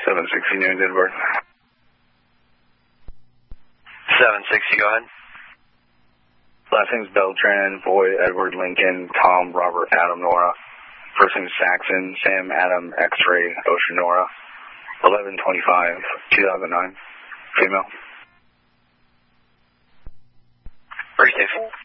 760 New Edinburgh. 760, go ahead. Last name's Beltran, Boy, Edward, Lincoln, Tom, Robert, Adam, Nora. First name's Saxon, Sam, Adam, X-Ray, Ocean, Nora. 11/25/2009. Female. Very safe.